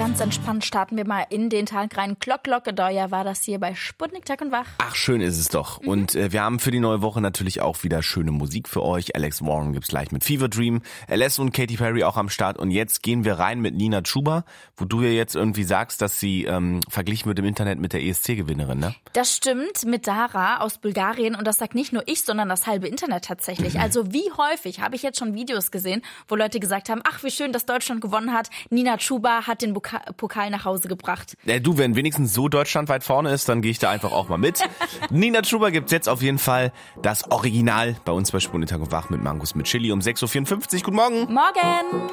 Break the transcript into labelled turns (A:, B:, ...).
A: ganz entspannt starten wir mal in den Tag rein. Glocke war das hier bei Sputnik Tag und Wach.
B: Ach, schön ist es doch. Und wir haben für die neue Woche natürlich auch wieder schöne Musik für euch. Alex Warren gibt's gleich mit Fever Dream, LS und Katy Perry auch am Start. Und jetzt gehen wir rein mit Nina Chuba, wo du ja jetzt irgendwie sagst, dass sie verglichen wird im Internet mit der ESC-Gewinnerin, ne?
A: Das stimmt, mit Dara aus Bulgarien. Und das sagt nicht nur ich, sondern das halbe Internet tatsächlich. Also wie häufig habe ich jetzt schon Videos gesehen, wo Leute gesagt haben, ach, wie schön, dass Deutschland gewonnen hat. Nina Chuba hat den Pokal nach Hause gebracht.
B: Du, wenn wenigstens so Deutschland weit vorne ist, dann gehe ich da einfach auch mal mit. Nina Chuba gibt's jetzt auf jeden Fall das Original bei uns bei Sputnik Tag und Wach mit Mangus mit Chili um 6.54 Uhr. Guten Morgen.
A: Morgen.